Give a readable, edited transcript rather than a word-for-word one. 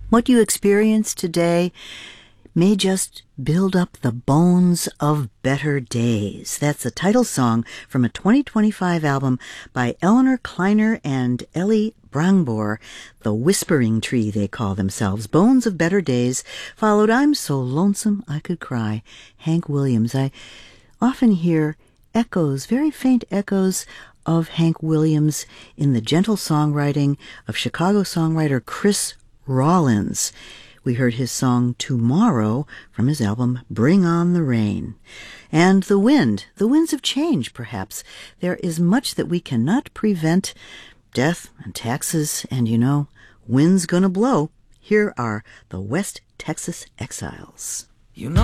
What you experience today may just build up the bones of better days. That's the title song from a 2025 album by Eleanor Kleiner and Ellie Brangbor, The Whispering Tree they call themselves. Bones of Better Days followed I'm So Lonesome I Could Cry, Hank Williams. I often hear echoes, very faint echoes of Hank Williams in the gentle songwriting of Chicago songwriter Chris Rollins. We heard his song Tomorrow from his album Bring on the Rain. And the winds of change, perhaps. There is much that we cannot prevent. Death and taxes, and wind's gonna blow. Here are the West Texas Exiles.